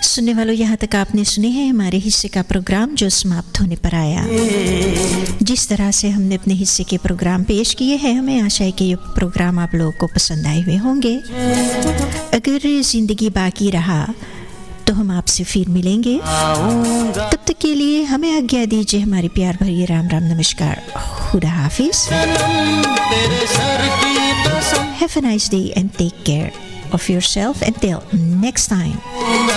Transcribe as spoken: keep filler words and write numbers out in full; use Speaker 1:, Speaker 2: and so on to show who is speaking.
Speaker 1: सुनने वालों, यहाँ तक आपने सुने हैं हमारे हिस्से का प्रोग्राम जो समाप्त होने पर आया। जिस तरह से हमने अपने हिस्से के प्रोग्राम पेश किए हैं, हमें आशा है कि ये प्रोग्राम आप लोगों को पसंद आए हुए होंगे। अगर ज़िंदगी बाकी रहा तो हम आपसे फिर मिलेंगे। तब तक के लिए हमें आज्ञा दीजिए। हमारी प्यार भरी राम राम नमस्कार, खुदा हाफिज। Have a nice day and take care of yourself until next time.